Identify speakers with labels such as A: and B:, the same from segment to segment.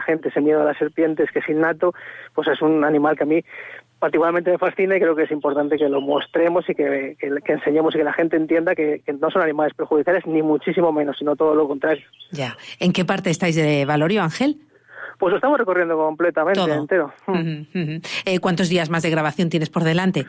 A: gente ese miedo a las serpientes, que es innato, pues es un animal que a mí particularmente me fascina y creo que es importante que lo mostremos y que enseñemos y que la gente entienda que no son animales perjudiciales, ni muchísimo menos, sino todo lo contrario.
B: Ya. ¿En qué parte estáis de Valorio, Ángel?
A: Pues lo estamos recorriendo completamente,
B: todo
A: entero.
B: ¿Cuántos días más de grabación tienes por delante?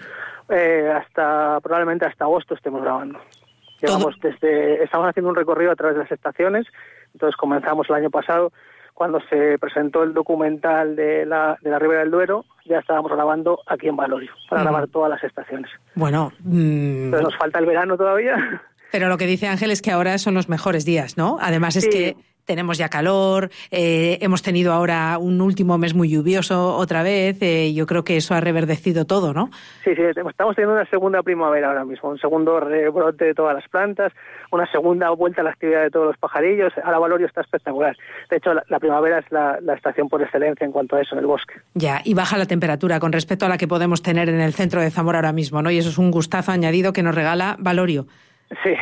A: Probablemente hasta agosto estemos grabando. Estamos haciendo un recorrido a través de las estaciones, entonces comenzamos el año pasado, cuando se presentó el documental de la Ribera del Duero, ya estábamos grabando aquí en Valorio, para grabar todas las estaciones.
B: Bueno,
A: pero nos falta el verano todavía.
B: Pero lo que dice Ángel es que ahora son los mejores días, ¿no? Además es que tenemos ya calor, hemos tenido ahora un último mes muy lluvioso otra vez, yo creo que eso ha reverdecido todo, ¿no?
A: Sí, estamos teniendo una segunda primavera ahora mismo, un segundo rebrote de todas las plantas, una segunda vuelta a la actividad de todos los pajarillos. Ahora Valorio está espectacular. De hecho, la primavera es la estación por excelencia en cuanto a eso en el bosque.
B: Ya, y baja la temperatura con respecto a la que podemos tener en el centro de Zamora ahora mismo, ¿no? Y eso es un gustazo añadido que nos regala Valorio.
A: Sí.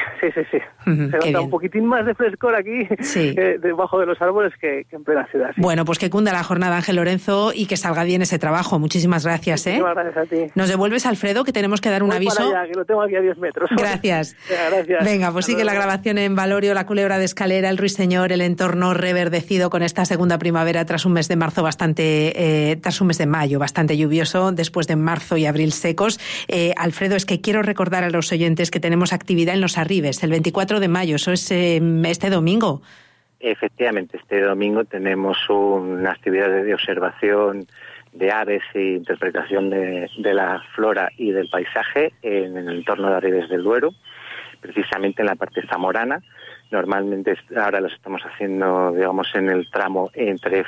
A: Se nota un poquitín más de frescor aquí, debajo de los árboles, que en plena ciudad. Sí.
B: Bueno, pues que cunda la jornada, Ángel Lorenzo, y que salga bien ese trabajo. Muchísimas gracias.
A: Muchísimas gracias a ti.
B: Nos devuelves, Alfredo, que tenemos que dar un aviso.
A: Para allá, que lo tengo aquí a 10 metros.
B: Gracias.
A: Gracias.
B: Venga, pues sigue la grabación en Valorio, la Culebra de Escalera, el Ruiseñor, el entorno reverdecido con esta segunda primavera tras un mes de marzo tras un mes de mayo bastante lluvioso, después de marzo y abril secos. Alfredo, es que quiero recordar a los oyentes que tenemos actividad en Los Arribes, el 24 de mayo, eso es este domingo.
C: Efectivamente, este domingo tenemos una actividad de observación de aves e interpretación de la flora y del paisaje en el entorno de Arribes del Duero, precisamente en la parte zamorana. Normalmente ahora los estamos haciendo, digamos, en el tramo entre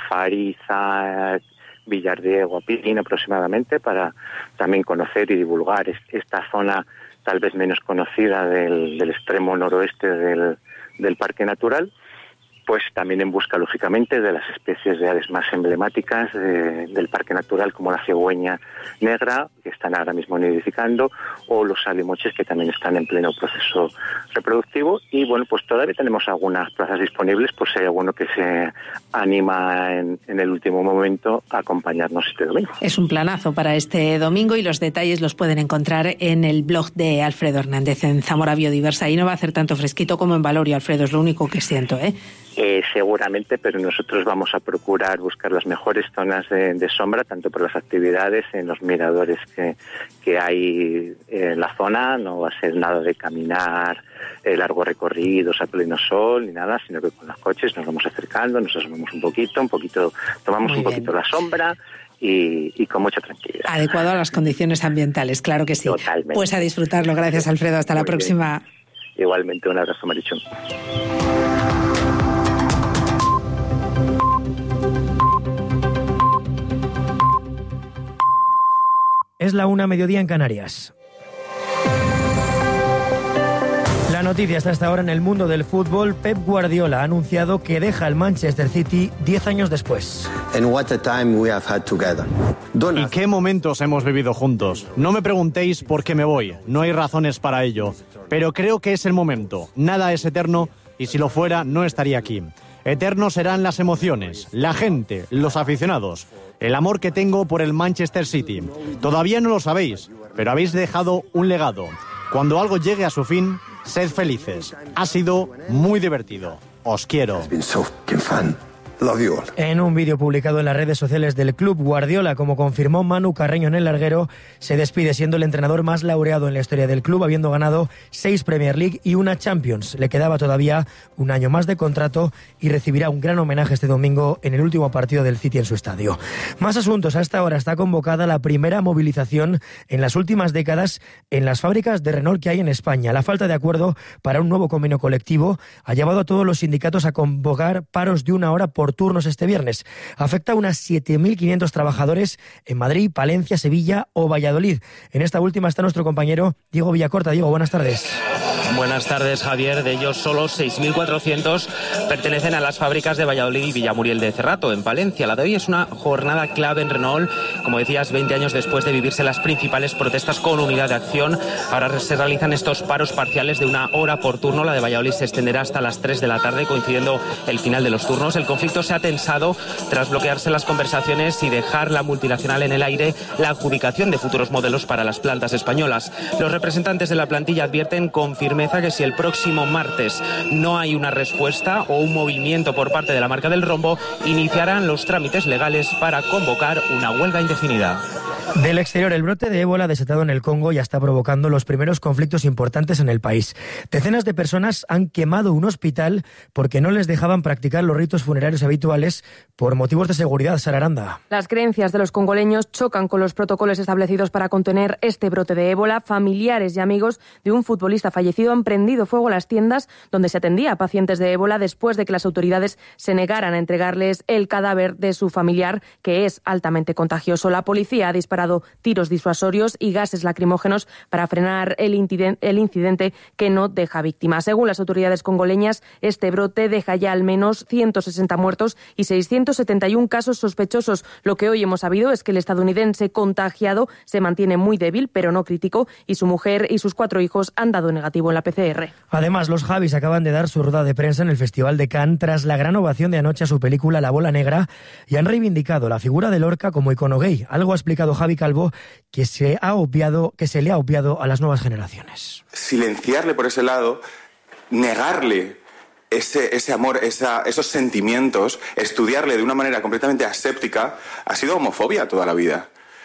C: Fariza, Villardiego, Pirín aproximadamente, para también conocer y divulgar esta zona tal vez menos conocida del extremo noroeste del parque natural, pues también en busca, lógicamente, de las especies de aves más emblemáticas del parque natural, como la cigüeña negra, que están ahora mismo nidificando, o los salimoches, que también están en pleno proceso reproductivo. Y bueno, pues todavía tenemos algunas plazas disponibles, pues si hay alguno que se anima en el último momento a acompañarnos este domingo.
B: Es un planazo para este domingo y los detalles los pueden encontrar en el blog de Alfredo Hernández en Zamora Biodiversa. Ahí no va a hacer tanto fresquito como en Valorio, Alfredo, es lo único que siento, ¿eh?
C: Seguramente, pero nosotros vamos a procurar buscar las mejores zonas de sombra, tanto por las actividades, en los miradores que hay en la zona. No va a ser nada de caminar largos recorridos a pleno sol ni nada, sino que con los coches nos vamos acercando, nos asomamos un poquito, tomamos un poquito la sombra y con mucha tranquilidad.
B: Adecuado a las condiciones ambientales, claro que sí.
C: Totalmente.
B: Pues a disfrutarlo. Gracias, Alfredo. Hasta la próxima.
C: Igualmente, un abrazo, Marichu.
D: Es la 1:00 en Canarias. La noticia está hasta ahora en el mundo del fútbol. Pep Guardiola ha anunciado que deja el Manchester City 10 años después.
E: ¿Y qué momentos hemos vivido juntos? No me preguntéis por qué me voy, no hay razones para ello, pero creo que es el momento. Nada es eterno y si lo fuera no estaría aquí. Eternos serán las emociones, la gente, los aficionados, el amor que tengo por el Manchester City. Todavía no lo sabéis, pero habéis dejado un legado. Cuando algo llegue a su fin, sed felices. Ha sido muy divertido. Os quiero.
D: En un vídeo publicado en las redes sociales del club, Guardiola, como confirmó Manu Carreño en el larguero, se despide siendo el entrenador más laureado en la historia del club, habiendo ganado 6 Premier League y una Champions. Le quedaba todavía un año más de contrato y recibirá un gran homenaje este domingo en el último partido del City en su estadio. Más asuntos. A esta hora está convocada la primera movilización en las últimas décadas en las fábricas de Renault que hay en España. La falta de acuerdo para un nuevo convenio colectivo ha llevado a todos los sindicatos a convocar paros de 1 hora por turnos este viernes. Afecta a unas 7.500 trabajadores en Madrid, Palencia, Sevilla o Valladolid. En esta última está nuestro compañero Diego Villacorta. Diego, buenas tardes.
F: Buenas tardes, Javier. De ellos, solo 6.400 pertenecen a las fábricas de Valladolid y Villamuriel de Cerrato, en Palencia. La de hoy es una jornada clave en Renault. Como decías, 20 años después de vivirse las principales protestas con unidad de acción, ahora se realizan estos paros parciales de 1 hora por turno. La de Valladolid se extenderá hasta las 3 de la tarde, coincidiendo el final de los turnos. El conflicto se ha tensado tras bloquearse las conversaciones y dejar la multinacional en el aire la adjudicación de futuros modelos para las plantas españolas. Los representantes de la plantilla advierten con firmeza que si el próximo martes no hay una respuesta o un movimiento por parte de la marca del rombo, iniciarán los trámites legales para convocar una huelga indefinida.
D: Del exterior, el brote de ébola desatado en el Congo ya está provocando los primeros conflictos importantes en el país. Decenas de personas han quemado un hospital porque no les dejaban practicar los ritos funerarios habituales por motivos de seguridad. Sara Aranda.
G: Las creencias de los congoleños chocan con los protocolos establecidos para contener este brote de ébola. Familiares y amigos de un futbolista fallecido han prendido fuego a las tiendas donde se atendía a pacientes de ébola después de que las autoridades se negaran a entregarles el cadáver de su familiar, que es altamente contagioso. La policía ha disparado tiros disuasorios y gases lacrimógenos para frenar el incidente que no deja víctimas. Según las autoridades congoleñas, este brote deja ya al menos 160 muertos y 671 casos sospechosos. Lo que hoy hemos sabido es que el estadounidense contagiado se mantiene muy débil, pero no crítico, y su mujer y sus 4 hijos han dado negativo en la PCR.
D: Además, los Javis acaban de dar su rueda de prensa en el Festival de Cannes tras la gran ovación de anoche a su película La Bola Negra y han reivindicado la figura de Lorca como icono gay. Algo ha explicado Javi Calvo que se le ha obviado a las nuevas generaciones.
H: Silenciarle por ese lado, negarle ese amor, esos sentimientos, estudiarle de una manera completamente aséptica, ha sido homofobia toda la vida.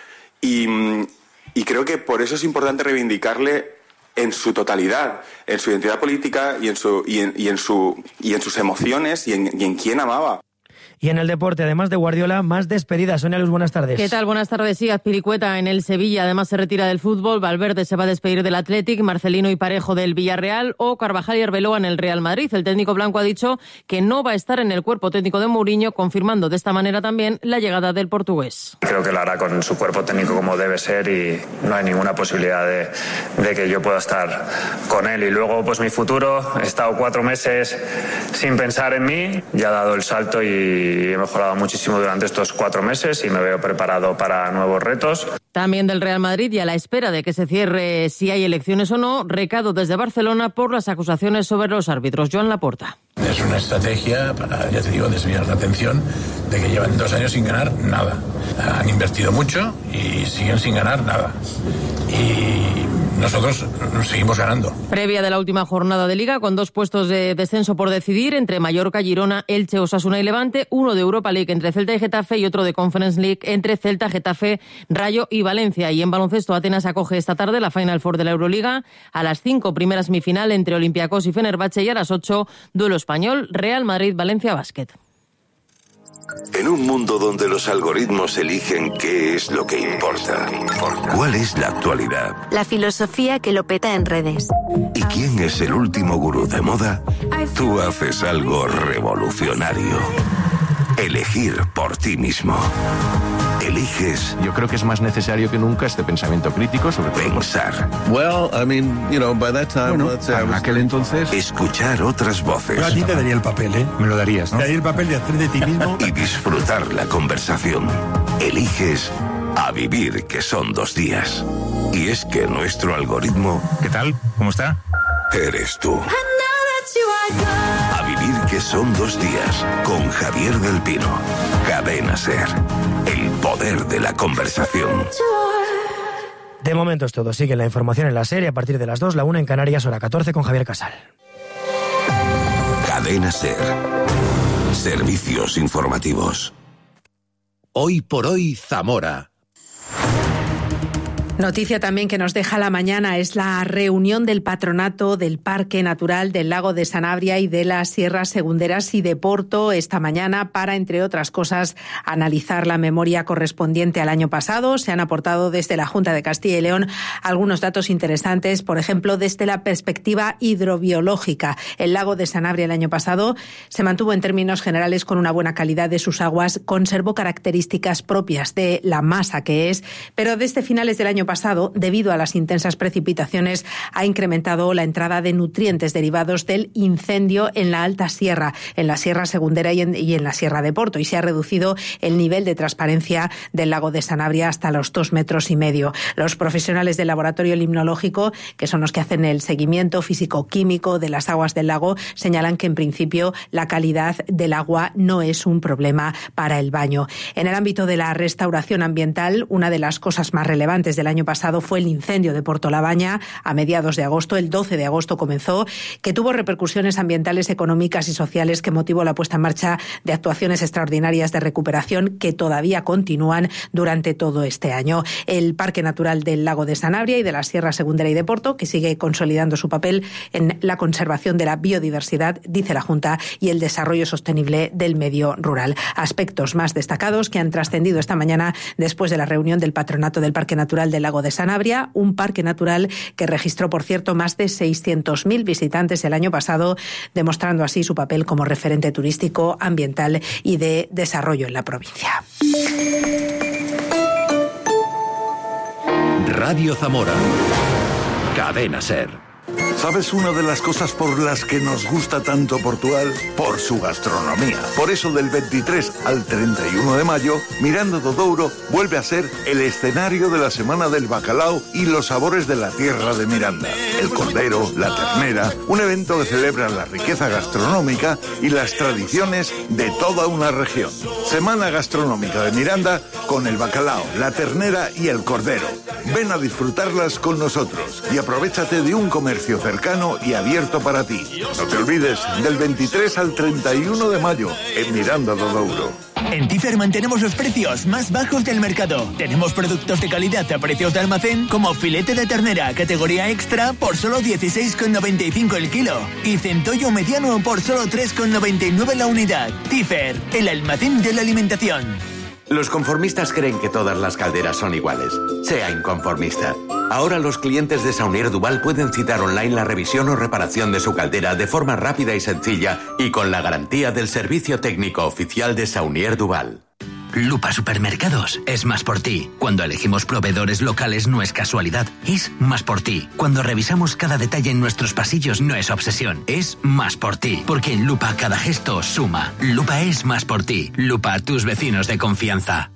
H: Y creo que por eso es importante reivindicarle en su totalidad, en su identidad política y en sus emociones y en quién amaba.
D: Y en el deporte, además de Guardiola, más despedidas. Sonia Luz, buenas tardes.
I: ¿Qué tal? Buenas tardes. Sí, Azpilicueta en el Sevilla, además se retira del fútbol. Valverde se va a despedir del Athletic, Marcelino y Parejo del Villarreal o Carvajal y Arbeloa en el Real Madrid. El técnico blanco ha dicho que no va a estar en el cuerpo técnico de Mourinho, confirmando de esta manera también la llegada del portugués.
J: Creo que lo hará con su cuerpo técnico como debe ser y no hay ninguna posibilidad de que yo pueda estar con él. Y luego, pues mi futuro, he estado 4 meses sin pensar en mí, ya he dado el salto y he mejorado muchísimo durante estos 4 meses y me veo preparado para nuevos retos.
I: También del Real Madrid y a la espera de que se cierre si hay elecciones o no, recado desde Barcelona por las acusaciones sobre los árbitros. Joan Laporta.
K: Es una estrategia para, ya te digo, desviar la atención de que llevan 2 años sin ganar nada. Han invertido mucho y siguen sin ganar nada. Y nosotros seguimos ganando.
I: Previa de la última jornada de Liga, con 2 puestos de descenso por decidir entre Mallorca, Girona, Elche, Osasuna y Levante, uno de Europa League entre Celta y Getafe y otro de Conference League entre Celta, Getafe, Rayo y Valencia. Y en baloncesto, Atenas acoge esta tarde la Final Four de la Euroliga. A las 5, primera semifinal entre Olympiacos y Fenerbahce, y a las 8, duelo español, Real Madrid-Valencia Basket.
L: En un mundo donde los algoritmos eligen qué es lo que importa, ¿cuál es la actualidad?
M: La filosofía que lo peta en redes.
L: ¿Y quién es el último gurú de moda? Tú haces algo revolucionario. Elegir por ti mismo. Eliges.
N: Yo creo que es más necesario que nunca este pensamiento crítico sobre
L: pensar.
N: En aquel entonces.
L: Escuchar otras voces.
O: Yo a ti te daría el papel, ¿eh?
N: Me lo darías, ¿no?
O: Te daría el papel de hacer de ti mismo.
L: Y disfrutar la conversación. Eliges a vivir, que son 2 días. Y es que nuestro algoritmo...
N: ¿Qué tal? ¿Cómo está?
L: Eres tú. A vivir, que son 2 días. Con Javier del Pino. Cadena SER. El poder de la conversación.
D: De momento es todo. Sigue la información en la SER a partir de las 2, la 1 en Canarias, hora 14 con Javier Casal.
L: Cadena SER. Servicios informativos.
P: Hoy por hoy, Zamora.
B: Noticia también que nos deja la mañana es la reunión del patronato del Parque Natural del Lago de Sanabria y de las Sierras Segunderas y de Porto esta mañana para, entre otras cosas, analizar la memoria correspondiente al año pasado. Se han aportado desde la Junta de Castilla y León algunos datos interesantes, por ejemplo, desde la perspectiva hidrobiológica. El lago de Sanabria el año pasado se mantuvo en términos generales con una buena calidad de sus aguas, conservó características propias de la masa que es, pero desde finales del año año pasado, debido a las intensas precipitaciones, ha incrementado la entrada de nutrientes derivados del incendio en la Alta Sierra, en la Sierra Segundera y en la Sierra de Porto, y se ha reducido el nivel de transparencia del lago de Sanabria hasta los 2,5 metros. Los profesionales del laboratorio limnológico, que son los que hacen el seguimiento físico-químico de las aguas del lago, señalan que en principio la calidad del agua no es un problema para el baño. En el ámbito de la restauración ambiental, una de las cosas más relevantes del año pasado fue el incendio de Portolabaña a mediados de agosto. El 12 de agosto comenzó, que tuvo repercusiones ambientales, económicas y sociales que motivó la puesta en marcha de actuaciones extraordinarias de recuperación que todavía continúan durante todo este año. El Parque Natural del Lago de Sanabria y de la Sierra Segundera y de Porto, que sigue consolidando su papel en la conservación de la biodiversidad, dice la Junta, y el desarrollo sostenible del medio rural. Aspectos más destacados que han trascendido esta mañana después de la reunión del Patronato del Parque Natural del Lago de Sanabria, un parque natural que registró, por cierto, más de 600.000 visitantes el año pasado, demostrando así su papel como referente turístico, ambiental y de desarrollo en la provincia.
P: Radio Zamora. Cadena SER.
Q: ¿Sabes una de las cosas por las que nos gusta tanto Portugal? Por su gastronomía. Por eso del 23 al 31 de mayo, Miranda do Douro vuelve a ser el escenario de la Semana del Bacalao y los sabores de la tierra de Miranda. El cordero, la ternera, un evento que celebra la riqueza gastronómica y las tradiciones de toda una región. Semana gastronómica de Miranda con el bacalao, la ternera y el cordero. Ven a disfrutarlas con nosotros y aprovéchate de un comercio cercano y abierto para ti. No te olvides, del 23 al 31 de mayo, en Miranda do Douro.
R: En Tifer mantenemos los precios más bajos del mercado. Tenemos productos de calidad a precios de almacén, como filete de ternera categoría extra por solo 16,95 el kilo y centollo mediano por solo 3,99 la unidad. Tifer, el almacén de la alimentación.
S: Los conformistas creen que todas las calderas son iguales. Sea inconformista. Ahora los clientes de Saunier Duval pueden citar online la revisión o reparación de su caldera de forma rápida y sencilla y con la garantía del servicio técnico oficial de Saunier Duval.
T: Lupa Supermercados es más por ti. Cuando elegimos proveedores locales no es casualidad, es más por ti. Cuando revisamos cada detalle en nuestros pasillos no es obsesión, es más por ti. Porque en Lupa cada gesto suma. Lupa es más por ti. Lupa, tus vecinos de confianza.